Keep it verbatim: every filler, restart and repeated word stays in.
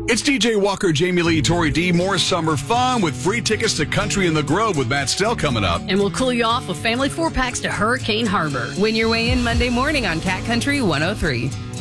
It's D J Walker, Jamie Lee, Tori D. More summer fun with free tickets to Country in the Grove with Matt Stell coming up. And we'll cool you off with family four-packs to Hurricane Harbor. Win your way in Monday morning on Cat Country one oh three.